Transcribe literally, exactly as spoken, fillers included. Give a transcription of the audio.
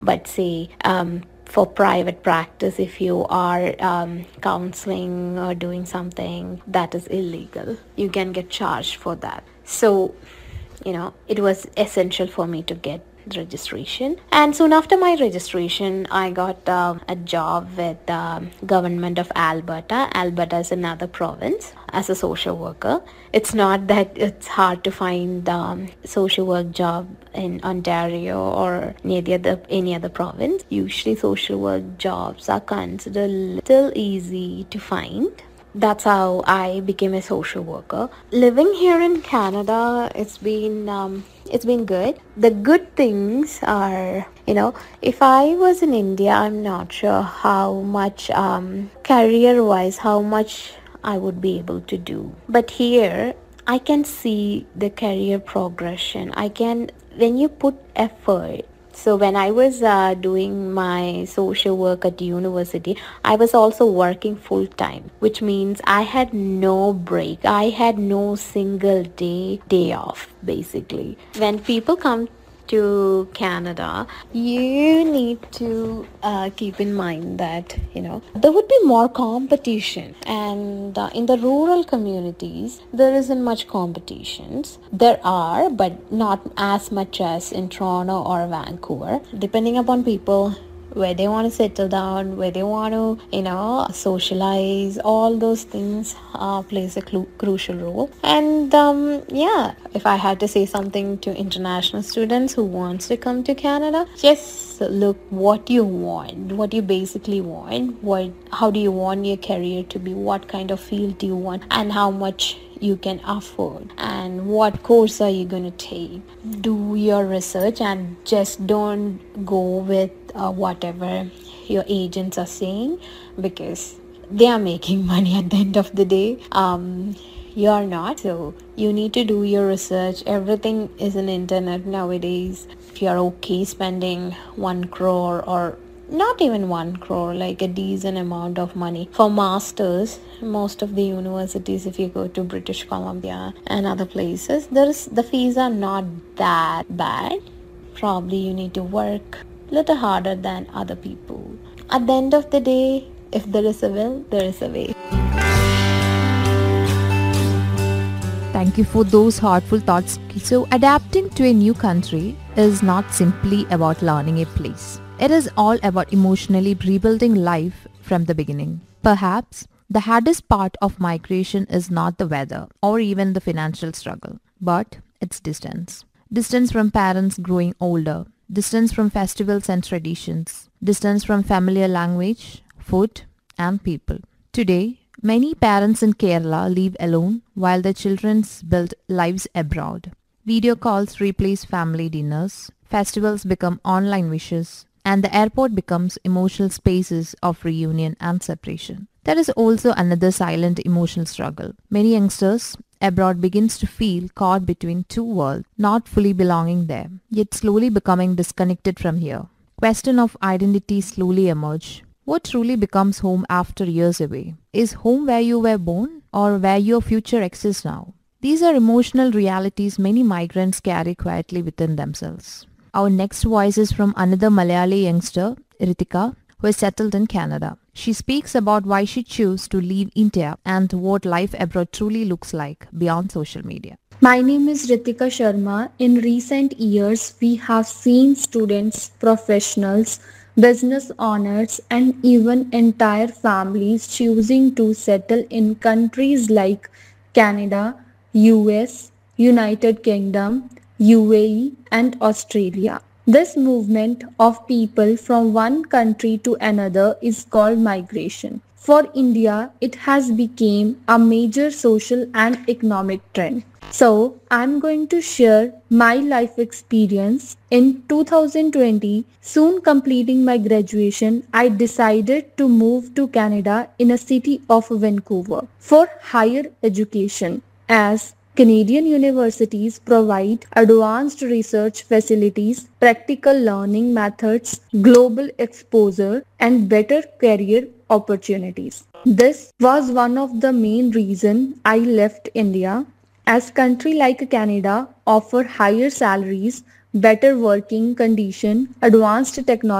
But say um, for private practice, if you are um, counseling or doing something that is illegal, you can get charged for that. So you know, it was essential for me to get registration. And soon after my registration, I got uh, a job with the um, government of Alberta. Alberta is another province, as a social worker. It's not that it's hard to find um, social work job in Ontario or near the other, any other province. Usually social work jobs are considered little easy to find. That's how I became a social worker. Living here in Canada, it's been um, it's been good. The good things are, you know, if I was in India, I'm not sure how much um, career-wise, how much I would be able to do. But here, I can see the career progression. I can, when you put effort, so when I was uh, doing my social work at university, I was also working full time, which means I had no break. I had no single day day off basically. When people come to Canada, you need to uh, keep in mind that you know there would be more competition, and uh, in the rural communities there isn't much competitions. There are, but not as much as in Toronto or Vancouver, depending upon people where they want to settle down, where they want to, you know, socialize. All those things uh, plays a clu- crucial role. And um, yeah, if I had to say something to international students who wants to come to Canada, just look what you want, what you basically want, what, how do you want your career to be, what kind of field do you want, and how much you can afford, and what course are you going to take. Do your research and just don't go with uh, whatever your agents are saying, because they are making money at the end of the day. Um, you're not, so you need to do your research. Everything is in internet nowadays. If you're okay spending one crore or not even one crore, like a decent amount of money for masters, most of the universities, if you go to British Columbia and other places, there's the fees are not that bad. Probably you need to work a little harder than other people. At the end of the day, if there is a will, there is a way. Thank you for those heartful thoughts. So, adapting to a new country is not simply about learning a place. It is all about emotionally rebuilding life from the beginning. Perhaps the hardest part of migration is not the weather or even the financial struggle, but its distance. Distance from parents growing older, distance from festivals and traditions, distance from familiar language, food, and people. Today, many parents in Kerala live alone while their children build lives abroad. Video calls replace family dinners, festivals become online wishes, and the airport becomes emotional spaces of reunion and separation. There is also another silent emotional struggle. Many youngsters abroad begins to feel caught between two worlds, not fully belonging there, yet slowly becoming disconnected from here. Question of identity slowly emerge. What truly becomes home after years away? Is home where you were born or where your future exists now? These are emotional realities many migrants carry quietly within themselves. Our next voice is from another Malayali youngster, Ritika, who is settled in Canada. She speaks about why she chose to leave India and what life abroad truly looks like beyond social media. My name is Ritika Sharma. In recent years, we have seen students, professionals, business owners, and even entire families choosing to settle in countries like Canada, U S, United Kingdom, U A E, and Australia. This movement of people from one country to another is called migration. For India, it has become a major social and economic trend. So, I'm going to share my life experience. In two thousand twenty, soon completing my graduation, I decided to move to Canada in a city of Vancouver for higher education, as Canadian universities provide advanced research facilities, practical learning methods, global exposure, and better career opportunities. This was one of the main reasons I left India, as country like Canada offer higher salaries, better working condition, advanced technology